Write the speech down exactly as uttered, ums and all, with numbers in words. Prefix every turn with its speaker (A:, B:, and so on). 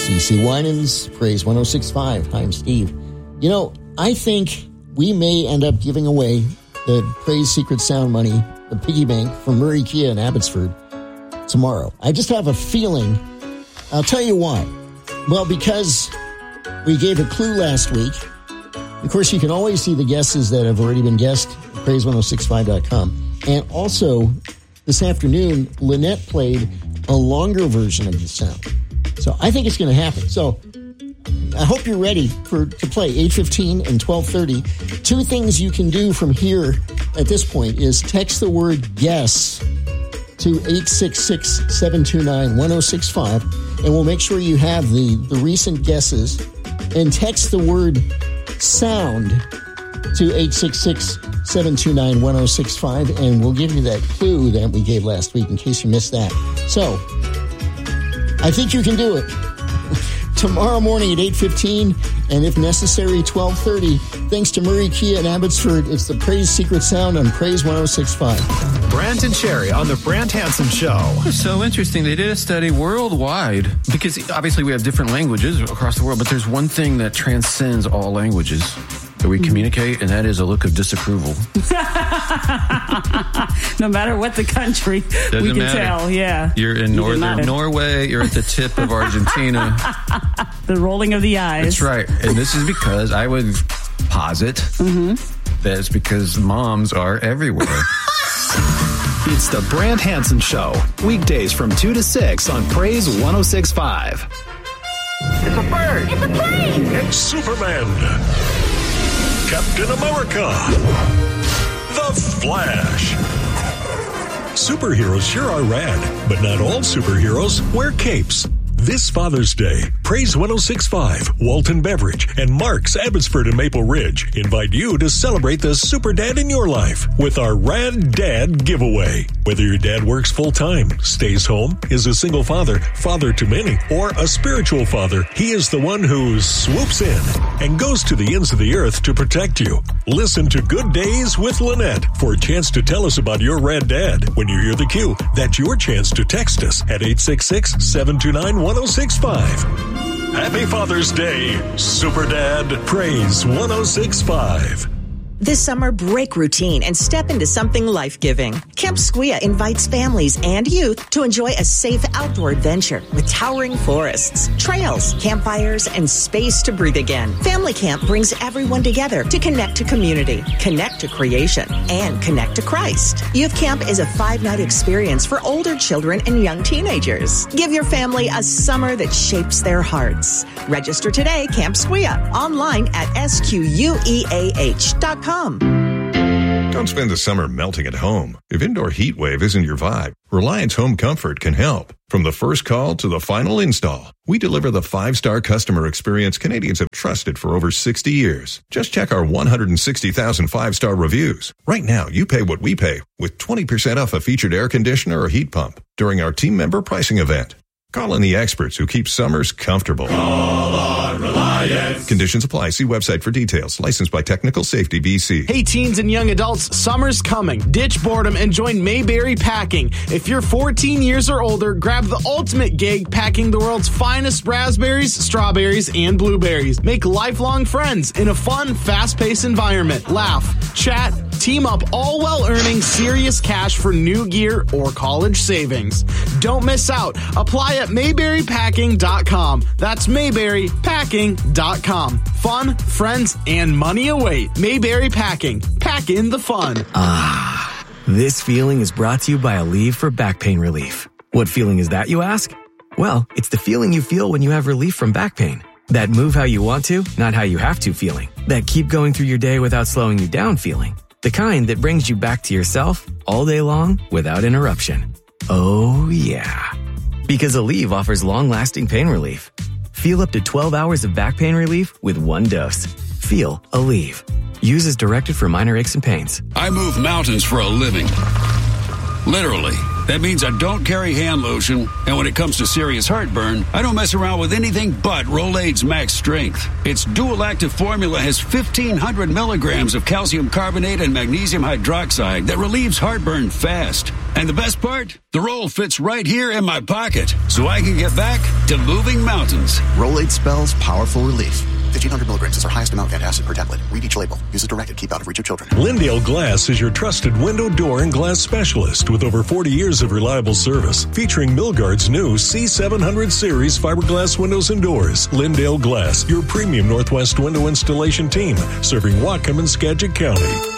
A: C C Winans, Praise one oh six point five. Hi, I'm Steve. You know, I think we may end up giving away the Praise Secret Sound money, the piggy bank from Murray Kia in Abbotsford tomorrow. I just have a feeling. I'll tell you why. Well, because we gave a clue last week. Of course, you can always see the guesses that have already been guessed at praise one oh six point five dot com. And also, this afternoon, Lynette played a longer version of the sound. So I think it's going to happen. So I hope you're ready for to play eight fifteen and twelve thirty. Two things you can do from here at this point is text the word guess to eight six six, seven two nine, one oh six five, and we'll make sure you have the, the recent guesses, and text the word sound to eight six six, seven two nine, one oh six five, and we'll give you that clue that we gave last week in case you missed that. So, I think you can do it. Tomorrow morning at eight fifteen, and if necessary, twelve thirty. Thanks to Murray Kia in Abbotsford, it's the Praise Secret Sound on Praise one oh six point five.
B: Brant and Sherry on the Brant Hansen Show.
C: It's so interesting. They did a study worldwide, because obviously we have different languages across the world, but there's one thing that transcends all languages that we communicate, and that is a look of disapproval.
D: No matter what the country,
C: Doesn't
D: we can
C: matter.
D: tell, yeah.
C: You're in northern Norway, you're at the tip of Argentina.
D: The rolling of the eyes.
C: That's right. And this is because I would posit
D: mm-hmm.
C: that it's because moms are everywhere.
B: It's the Brant Hansen Show. Weekdays from two to six on Praise one oh six point five.
E: It's a bird.
F: It's a plane.
E: It's Superman. Captain America. The Flash. Superheroes sure are rad, but not all superheroes wear capes. This Father's Day, Praise one oh six point five, Walton Beverage, and Mark's Abbotsford and Maple Ridge invite you to celebrate the super dad in your life with our Rad Dad giveaway. Whether your dad works full-time, stays home, is a single father, father to many, or a spiritual father, he is the one who swoops in and goes to the ends of the earth to protect you. Listen to Good Days with Lynette for a chance to tell us about your Rad Dad. When you hear the cue, that's your chance to text us at eight six six, seven two nine, one oh six five. Happy Father's Day, Super Dad. Praise one oh six point five.
G: This summer, break routine and step into something life-giving. Camp Squia invites families and youth to enjoy a safe outdoor adventure with towering forests, trails, campfires, and space to breathe again. Family Camp brings everyone together to connect to community, connect to creation, and connect to Christ. Youth Camp is a five-night experience for older children and young teenagers. Give your family a summer that shapes their hearts. Register today, Camp Squia, online at S Q U E A H dot com.
H: Don't spend the summer melting at home. If indoor heat wave isn't your vibe, Reliance Home Comfort can help. From the first call to the final install, we deliver the five-star customer experience Canadians have trusted for over sixty years. Just check our one hundred sixty thousand five-star reviews. Right now, you pay what we pay with twenty percent off a featured air conditioner or heat pump during our team member pricing event. Call in the experts who keep summers comfortable.
I: Call on Reliance.
H: Conditions apply. See website for details. Licensed by Technical Safety B C.
J: Hey, teens and young adults, summer's coming. Ditch boredom and join Mayberry Packing. If you're fourteen years or older, grab the ultimate gig packing the world's finest raspberries, strawberries, and blueberries. Make lifelong friends in a fun, fast-paced environment. Laugh, chat, team up, all while earning serious cash for new gear or college savings. Don't miss out. Apply at mayberry packing dot com. That's mayberry packing dot com. Fun, friends, and money await. Mayberry Packing. Pack in the fun.
K: Ah, this feeling is brought to you by Aleve for back pain relief. What feeling is that, you ask? Well, it's the feeling you feel when you have relief from back pain. That move how you want to, not how you have to feeling. That keep going through your day without slowing you down feeling. The kind that brings you back to yourself all day long without interruption. Oh, yeah. Because Aleve offers long-lasting pain relief. Feel up to twelve hours of back pain relief with one dose. Feel Aleve. Use as directed for minor aches and pains.
L: I move mountains for a living. Literally. That means I don't carry hand lotion, and when it comes to serious heartburn, I don't mess around with anything but Rolaids Max Strength. Its dual-active formula has fifteen hundred milligrams of calcium carbonate and magnesium hydroxide that relieves heartburn fast. And the best part? The roll fits right here in my pocket, so I can get back to moving mountains.
F: Rolaids spells powerful relief. fifteen hundred milligrams is our highest amount of antacid per tablet. Read each label. Use as directed. Keep out of reach of children.
E: Lindale Glass is your trusted window, door, and glass specialist with over forty years of reliable service. Featuring Milgard's new C seven hundred series fiberglass windows and doors. Lindale Glass, your premium Northwest window installation team, serving Whatcom and Skagit County.